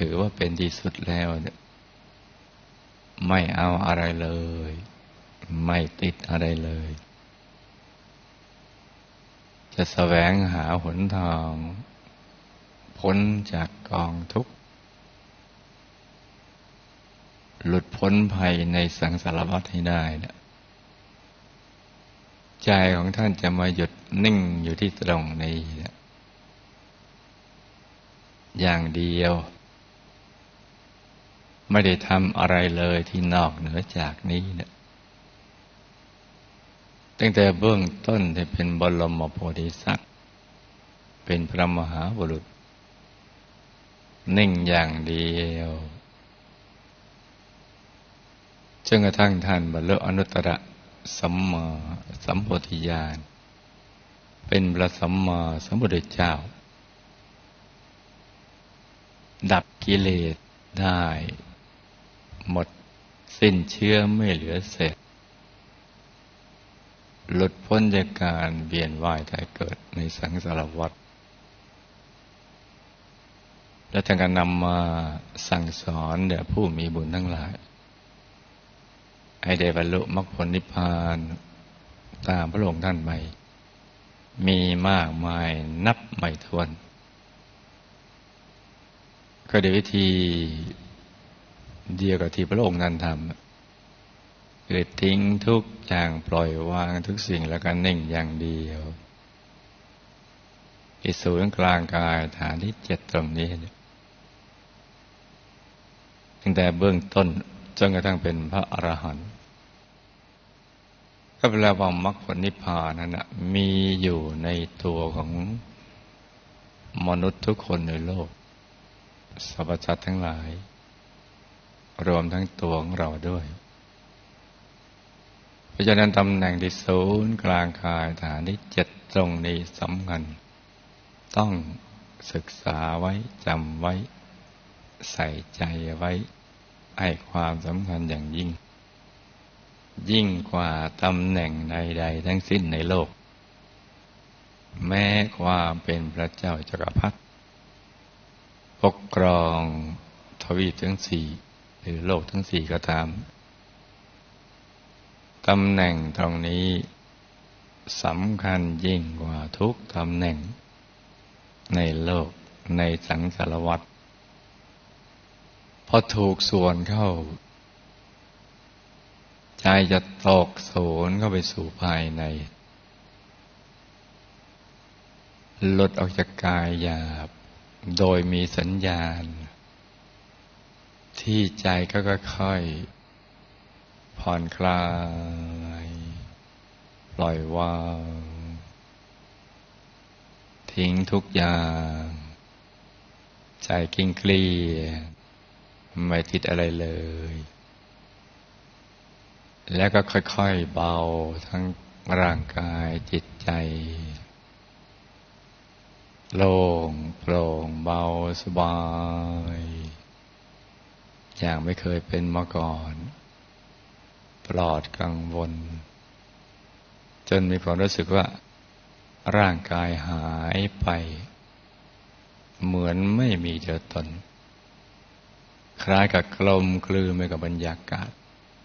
ถือว่าเป็นที่สุดแล้วเนี่ยไม่เอาอะไรเลยไม่ติดอะไรเลยจะแสวงหาหนทางพ้นจากกองทุกข์หลุดพ้นภัยในสังสารวัฏให้ได้เนี่ยใจของท่านจะมาหยุดนิ่งอยู่ที่ตรงนี้เนี่ยอย่างเดียวไม่ได้ทำอะไรเลยที่นอกเหนือจากนี้เนี่ยตั้งแต่เบื้องต้นที่เป็นบรมโพธิสัตว์เป็นพระมหาบุรุษนิ่งอย่างเดียวจนกระทั่งท่านบรรลุอนุตตรสัมมาสัมโพธิญาณเป็นพระสัมมาสัมพุทธเจ้าดับกิเลสได้หมดสิ้นเชื้อไม่เหลือเศษหลุดพ้นจากการเวียนว่ายตายเกิดในสังสารวัฏและท่านก็นำมาสั่งสอนแด่ผู้มีบุญทั้งหลายให้ได้บรรลุมรรคผลนิพพานตามพระองค์ท่านไปมีมากมายนับไม่ถ้วนก็โดยวิธีเดียวกับที่พระองค์ท่านทำคือทิ้งทุกอย่างปล่อยวางทุกสิ่งแล้วก็นิ่งอย่างเดียวที่ศูนย์กลางกายฐานที่7ตรงนี้ตั้งแต่เบื้องต้นจนกระทั่งเป็นพระอรหันต์ก็แปลว่ามรรคผลนิพพานนั้นมีอยู่ในตัวของมนุษย์ทุกคนในโลกสรรพสัตว์ทั้งหลายรวมทั้งตัวของเราด้วยเพราะฉะนั้นตำแหน่งที่ศูนย์กลางกายฐานที่7ตรงนี้สำคัญต้องศึกษาไว้จำไว้ใส่ใจไว้ให้ความสำคัญอย่างยิ่งยิ่งกว่าตำแหน่งใดๆทั้งสิ้นในโลกแม้ความเป็นพระเจ้าจักรพรรดิปกครองทวีปทั้ง4หรือโลกทั้ง4ก็ตามตำแหน่งตรงนี้สำคัญยิ่งกว่าทุกตำแหน่งในโลกในสังสารวัฏพอถูกส่วนเข้าใจจะตกศูนย์เข้าไปสู่ภายในหลุดออกจากกายหยาบโดยมีสัญญาณที่ใจก็ค่อยๆผ่อนคลายปล่อยวางทิ้งทุกอย่างใจเกลี้ยงเกลี่ยไม่ติดอะไรเลยแล้วก็ค่อยๆเบาทั้งร่างกายจิตใจโล่งโปร่งเบาสบายอย่างไม่เคยเป็นมาก่อนปลอดกังวลจนมีความรู้สึกว่าร่างกายหายไปเหมือนไม่มีตัวตนคล้ายกับกลมกลืนไปกับบรรยากาศ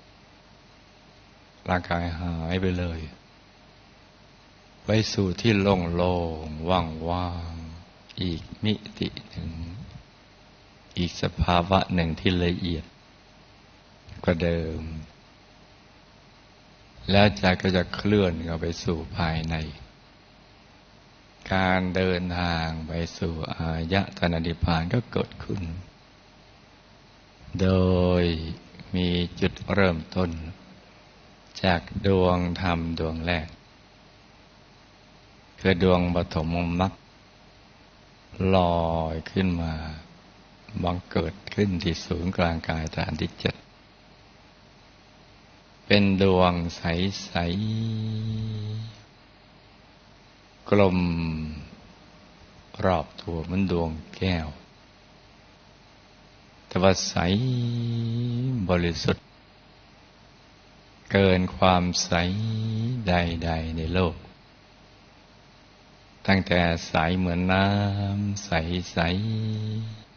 ร่างกายหายไปเลยไปสู่ที่โล่งๆว่างๆอีกมิติหนึ่งอีกสภาวะหนึ่งที่ละเอียดกว่าเดิมแล้วใจก็จะเคลื่อนเข้าไปสู่ภายในการเดินทางไปสู่อายตนะนิพพานก็เกิดขึ้นโดยมีจุดเริ่มต้นจากดวงธรรมดวงแรกคือดวงปฐมมรรคลอยขึ้นมาบังเกิดขึ้นที่ศูนย์กลางกายฐานที่7เป็นดวงใสๆกลมรอบตัวเหมือนดวงแก้วแต่ว่าใสบริสุทธิ์เกินความใสใดๆในโลกตั้งแต่ใสเหมือนน้ำใส